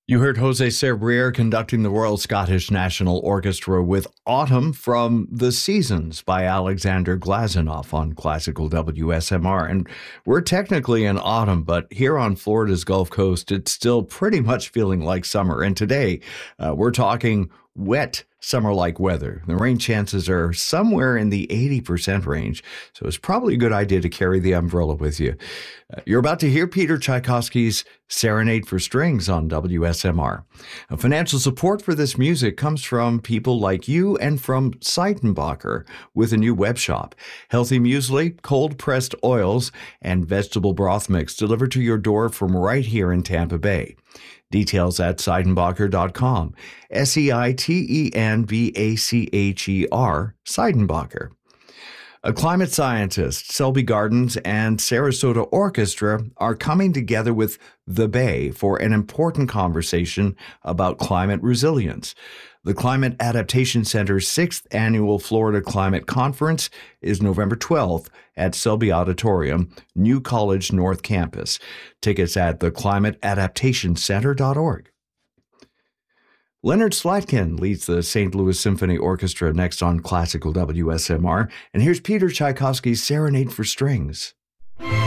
You heard Jose Serbrier conducting the Royal Scottish National Orchestra with Autumn from The Seasons by Alexander Glazunov on Classical WSMR. And we're technically in autumn, but here on Florida's Gulf Coast, it's still pretty much feeling like summer. And today, we're talking wet summer-like weather. The rain chances are somewhere in the 80% range, so it's probably a good idea to carry the umbrella with you. You're about to hear Peter Tchaikovsky's Serenade for Strings on WSMR. Financial support for this music comes from people like you and from Seidenbacher with a new web shop. Healthy muesli, cold-pressed oils, and vegetable broth mix delivered to your door from right here in Tampa Bay. Details at Seidenbacher.com. Seidenbacher, Seidenbacher. A climate scientist, Selby Gardens, and Sarasota Orchestra are coming together with The Bay for an important conversation about climate resilience. The Climate Adaptation Center's 6th Annual Florida Climate Conference is November 12th at Selby Auditorium, New College North Campus. Tickets at theclimateadaptationcenter.org. Leonard Slatkin leads the St. Louis Symphony Orchestra next on Classical WSMR, and here's Peter Tchaikovsky's Serenade for Strings.